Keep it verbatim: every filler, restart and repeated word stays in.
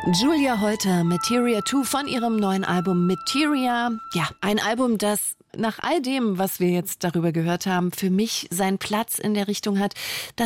Julia Holter, Materia zwei von ihrem neuen Album Materia. Ja, ein Album, das nach all dem, was wir jetzt darüber gehört haben, für mich seinen Platz in der Richtung hat, dass